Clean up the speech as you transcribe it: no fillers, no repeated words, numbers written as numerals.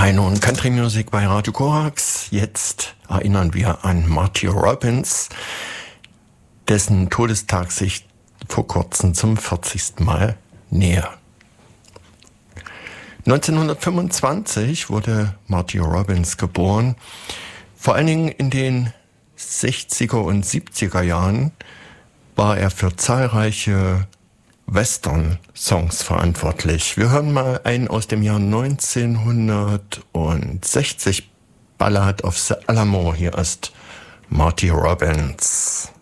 Hi und Country Music bei Radio Korax. Jetzt erinnern wir an Marty Robbins, dessen Todestag sich vor kurzem zum 40. Mal näher. 1925 wurde Marty Robbins geboren. Vor allen Dingen in den 60er und 70er Jahren war er für zahlreiche Western-Songs verantwortlich. Wir hören mal einen aus dem Jahr 1960, Ballad of the Alamo. Hier ist Marty Robbins.